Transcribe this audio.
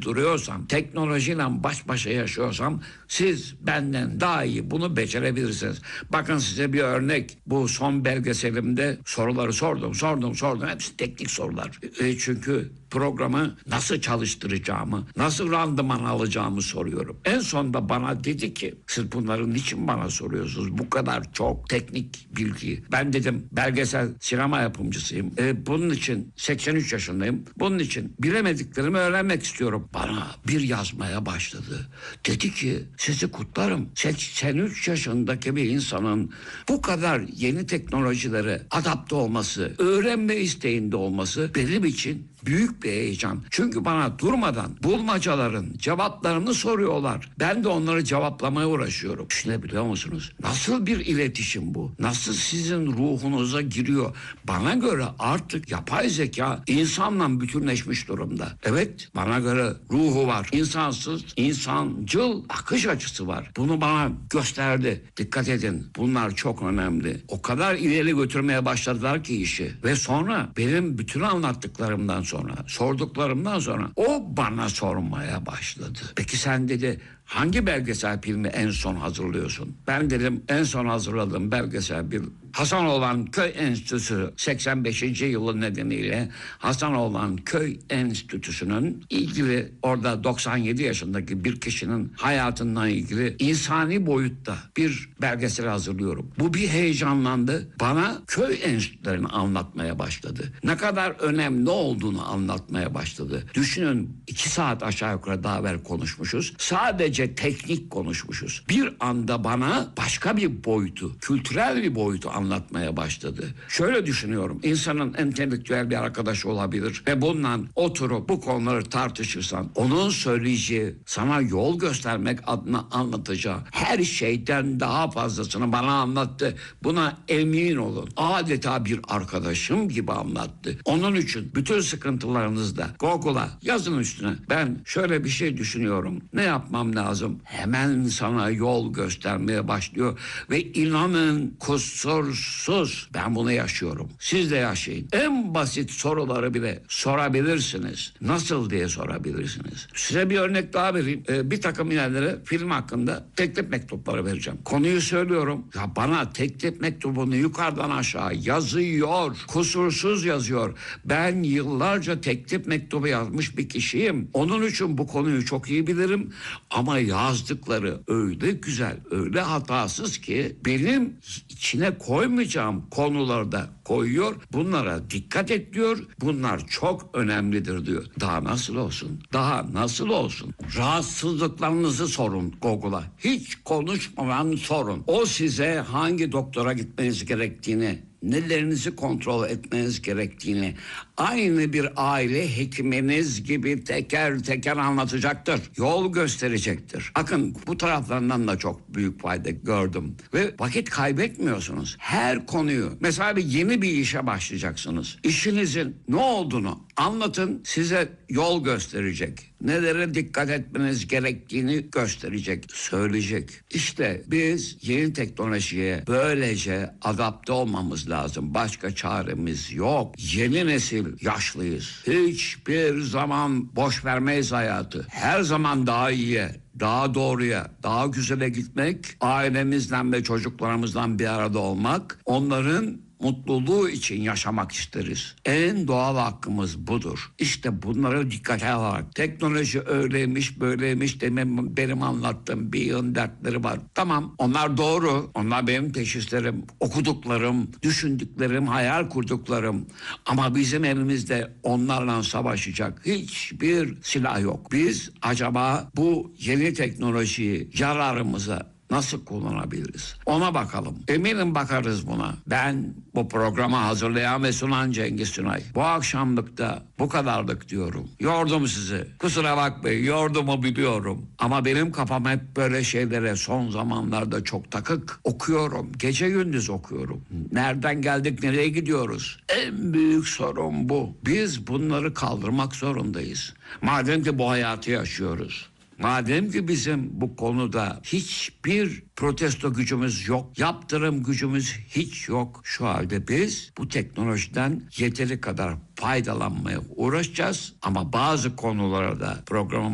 duruyorsam, teknolojiyle baş başa yaşıyorsam siz benden daha iyi bunu becerebilirsiniz. Bakın size bir örnek. Bu son belgeselimde soruları sordum. Hepsi teknik sorular. Çünkü programı nasıl çalıştıracağımı, nasıl randıman alacağımı soruyorum. En sonunda bana dedi ki, siz bunları niçin bana soruyorsunuz? Bu kadar çok teknik bilgi. Ben dedim belgesel sinema yapımcısıyım. Bunun için 83 yaşındayım. Bunun için bilemediklerimi öğrenmek istiyorum. Bana bir yazmaya başladı. Dedi ki, sizi kutlarım. 83 yaşındaki bir insanın bu kadar yeni teknolojilere adapte olması, öğrenme isteğinde olması benim için büyük bir heyecan. Çünkü bana durmadan bulmacaların cevaplarını soruyorlar. Ben de onları cevaplamaya uğraşıyorum. Düşünebiliyor musunuz? Nasıl bir iletişim bu? Nasıl sizin ruhunuza giriyor? Bana göre artık yapay zeka insanla bütünleşmiş durumda. Evet, bana göre ruhu var. İnsansız, insancıl akış açısı var. Bunu bana gösterdi. Dikkat edin. Bunlar çok önemli. O kadar ileri götürmeye başladılar ki işi. Ve sonra benim bütün anlattıklarımdan sonra, sorduklarımdan sonra o bana sormaya başladı. Peki sen dedi, hangi belgesel filmi en son hazırlıyorsun? Ben dedim en son hazırladığım belgesel bir Hasanoğlan Köy Enstitüsü 85. yılı nedeniyle Hasanoğlan Köy Enstitüsü'nün ilgili orada 97 yaşındaki bir kişinin hayatından ilgili insani boyutta bir belgesel hazırlıyorum. Bu bir heyecanlandı. Bana köy enstitülerini anlatmaya başladı. Ne kadar önemli olduğunu anlatmaya başladı. Düşünün 2 saat aşağı yukarı daha evvel konuşmuşuz. Sadece teknik konuşmuşuz. Bir anda bana başka bir boyutu, kültürel bir boyutu anlatmaya başladı. Şöyle düşünüyorum. İnsanın entelektüel bir arkadaşı olabilir ve bundan oturup bu konuları tartışırsan onun söyleyeceği, sana yol göstermek adına anlatacağı her şeyden daha fazlasını bana anlattı. Buna emin olun. Adeta bir arkadaşım gibi anlattı. Onun için bütün sıkıntılarınızda Google'a yazın üstüne. Ben şöyle bir şey düşünüyorum. Ne yapmam lazım? Hemen sana yol göstermeye başlıyor ve inanın kusursuz ben bunu yaşıyorum. Siz de yaşayın. En basit soruları bile sorabilirsiniz. Nasıl diye sorabilirsiniz. Size bir örnek daha vereyim. Bir takım yerlere film hakkında teklif mektupları vereceğim. Konuyu söylüyorum. Ya bana teklif mektubunu yukarıdan aşağı yazıyor. Kusursuz yazıyor. Ben yıllarca teklif mektubu yazmış bir kişiyim. Onun için bu konuyu çok iyi bilirim. Ama yazdıkları öyle güzel, öyle hatasız ki benim içine koymayacağım konularda koyuyor. Bunlara dikkat et diyor. Bunlar çok önemlidir diyor. Daha nasıl olsun? Daha nasıl olsun? Rahatsızlıklarınızı sorun Google'a. Hiç konuşmadan sorun. O size hangi doktora gitmeniz gerektiğini, nelerinizi kontrol etmeniz gerektiğini aynı bir aile hekiminiz gibi teker teker anlatacaktır. Yol gösterecektir. Bakın bu taraflarından da çok büyük fayda gördüm. Ve vakit kaybetmiyorsunuz. Her konuyu, mesela bir yeni bir işe başlayacaksınız. İşinizin ne olduğunu anlatın, size yol gösterecek. Nelere dikkat etmeniz gerektiğini gösterecek, söyleyecek. İşte biz yeni teknolojiye böylece adapte olmamız lazım. Başka çaremiz yok. Yeni nesil yaşlıyız. Hiçbir zaman boş vermeyiz hayatı. Her zaman daha iyiye, daha doğruya, daha güzele gitmek, ailemizden ve çocuklarımızdan bir arada olmak, onların mutluluğu için yaşamak isteriz. En doğal hakkımız budur. İşte bunları dikkate alarak teknoloji öyleymiş böyleymiş demem, benim anlattığım bir yığın dertleri var. Tamam, onlar doğru. Onlar benim teşhislerim, okuduklarım, düşündüklerim, hayal kurduklarım. Ama bizim elimizde onlarla savaşacak hiçbir silah yok. Biz acaba bu yeni teknolojiyi yararımıza nasıl kullanabiliriz? Ona bakalım. Eminim bakarız buna. Ben bu programı hazırlayan ve sunan Cengiz Sunay. Bu akşamlıkta bu kadarlık diyorum. Yordum sizi. Kusura bakmayın, yordumu biliyorum. Ama benim kafam hep böyle şeylere son zamanlarda çok takık. Okuyorum. Gece gündüz okuyorum. Nereden geldik, nereye gidiyoruz? En büyük sorun bu. Biz bunları kaldırmak zorundayız. Madem ki bu hayatı yaşıyoruz. Madem ki bizim bu konuda hiçbir protesto gücümüz yok, yaptırım gücümüz hiç yok. Şu halde biz bu teknolojiden yeteri kadar faydalanmaya uğraşacağız. Ama bazı konulara da programın